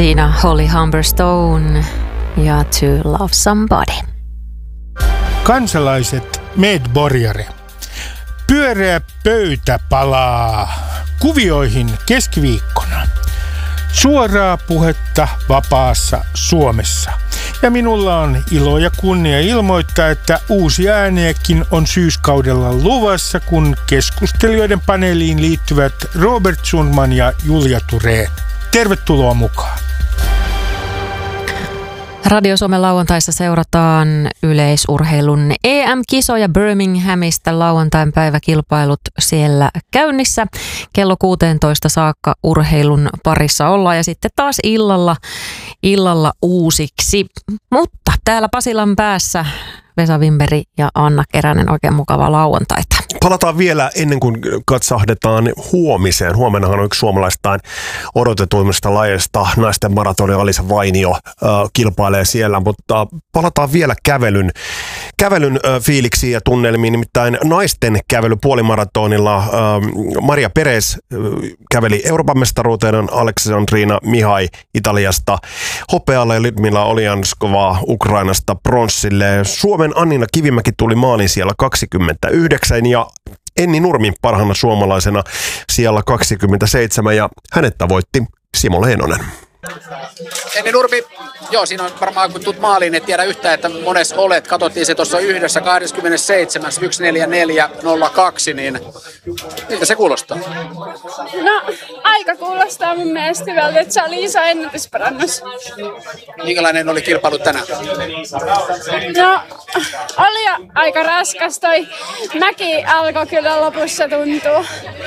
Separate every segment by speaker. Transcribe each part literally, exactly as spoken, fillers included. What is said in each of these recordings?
Speaker 1: Siinä Holly Humberstone ja To Love Somebody.
Speaker 2: Kansalaiset Medborgare. Pyöreä pöytä palaa kuvioihin keskiviikkona. Suoraa puhetta vapaassa Suomessa. Ja minulla on ilo ja kunnia ilmoittaa, että uusia ääniäkin on syyskaudella luvassa, kun keskustelijoiden paneeliin liittyvät Robert Sundman ja Julia Thurén. Tervetuloa mukaan.
Speaker 1: Radio Suomen lauantaissa seurataan yleisurheilun E M-kisoja Birminghamista. Lauantain päiväkilpailut siellä käynnissä. Kello kuusitoista saakka urheilun parissa ollaan ja sitten taas illalla, illalla uusiksi. Mutta täällä Pasilan päässä Vesa Wimberi ja Anna Keränen, oikein mukavaa lauantaita.
Speaker 3: Palataan vielä ennen kuin katsahdetaan huomiseen. Huomennahan on yksi suomalaistain odotetuimmista lajeista. Naisten maratoni Alisa Vainio äh, kilpailee siellä, mutta palataan vielä kävelyn, kävelyn äh, fiiliksiin ja tunnelmiin. Nimittäin naisten kävely puolimaratonilla äh, Maria Perez äh, käveli Euroopan mestaruuteen, Aleksandrina Mihai Italiasta hopealle ja Lyudmila Oljanskova Ukrainasta pronssille. Suomen Annina Kivimäki tuli maalin siellä kaksikymmentäyhdeksän ja Enni Nurmi parhaana suomalaisena siellä kaksikymmentäseitsemän ja hänet tavoitti Simo Leinonen.
Speaker 4: Enni Nurmi, joo, siinä on varmaan kun tuut maaliin, et tiedä yhtään, että mones olet. Katsottiin se tuossa yhdessä kaksikymmentäseitsemän yksi neljä neljä nolla kaksi, niin miltä se kuulostaa?
Speaker 5: No, aika kuulostaa mun mielestä hyvältä, että se oli iso ennätysparannus.
Speaker 4: Minkälainen oli kilpailu tänään?
Speaker 5: No, oli jo aika raskas. Toi mäki alkoi kyllä lopussa tuntua.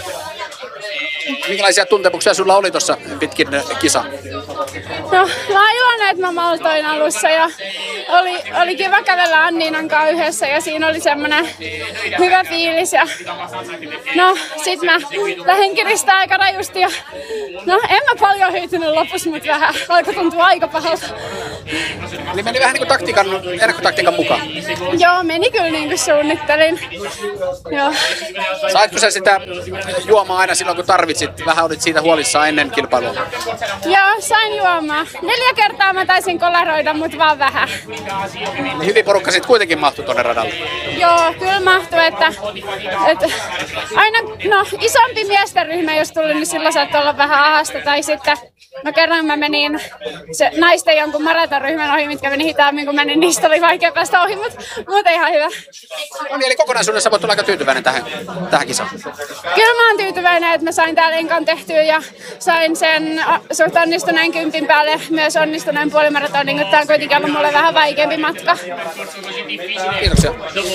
Speaker 4: Minkälaisia tuntemuksia sulla oli tuossa pitkin kisa?
Speaker 5: No, mä oon iloinen, että mä maltoin alussa ja oli, oli kiva kävellä Anniinan kanssa yhdessä ja siinä oli semmoinen hyvä fiilis. Ja no, sit mä lähdin kiristää aika rajusti ja no, en mä paljon hyytynyt lopussa, mutta vähän alkoi tuntua aika pahalta.
Speaker 4: Eli meni vähän niin kuin taktiikan, ennakkotaktiikan mukaan?
Speaker 5: Joo, meni kyllä niin kuin suunnittelin. Joo.
Speaker 4: Saitko sä sitä juomaa aina silloin, kun tarvitsit? Vähän olit siitä huolissaan ennen kilpailua.
Speaker 5: Joo, sain juomaa. Neljä kertaa mä taisin kolaroida, mutta vaan vähän.
Speaker 4: Niin hyvin porukka sitten kuitenkin mahtui tuonne radalle.
Speaker 5: Joo, kyllä mahtui, että, että aina no, isompi miesten ryhmä, jos tuli, niin silloin saattoi olla vähän ahasta. Tai sitten, no kerran mä menin se naisten jonkun maratonryhmän ohi, mitkä meni hitaammin, kun menin, niistä oli vaikea päästä ohi, mutta muuten ihan hyvä.
Speaker 4: No niin, eli kokonaisuudessa voit olla aika tyytyväinen tähän, tähän kisaan.
Speaker 5: Kyllä mä oon tyytyväinen, että mä sain täällä enkan tehtyä ja sain sen suht onnistuneen kympin päälle myös onnistuneen puolimaratonin, kun tää on kuitenkin ollut mulle vähän vaikeampi matka.
Speaker 4: Kiitoksia.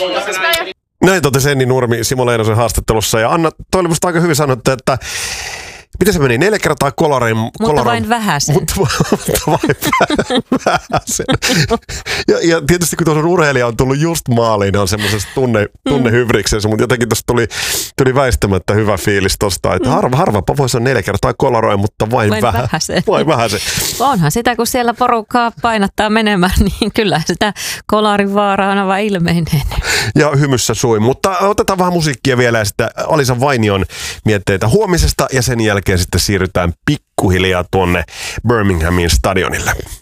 Speaker 3: Näin totesi Enni Nurmi Simo Leinosen haastattelussa. Ja Anna, toi oli musta aika hyvin sanottu, että miten se meni? Neljä kertaa kolarein.
Speaker 1: Mutta
Speaker 3: kolarein,
Speaker 1: vain vähäsen.
Speaker 3: Mutta, mutta vain vähäsen. Ja, ja tietysti kun tuossa urheilija on tullut just maaliin, niin on semmoisessa tunne, tunnehyvriksessä, mutta jotenkin tuossa tuli, tuli väistämättä hyvä fiilis tosta, että harva, harvapa voisi olla neljä kertaa kolaroin, mutta vain,
Speaker 1: vain
Speaker 3: vähä,
Speaker 1: vähäsen.
Speaker 3: Vain vähäsen.
Speaker 1: Onhan sitä, kun siellä porukkaa painattaa menemään, niin kyllä sitä kolarin vaara on aivan ilmeinen.
Speaker 3: Ja hymyssä sui, mutta otetaan vähän musiikkia vielä ja sitten Alisa Vainion mietteitä huomisesta ja sen jälkeen sitten siirrytään pikkuhiljaa tuonne Birminghamin stadionille.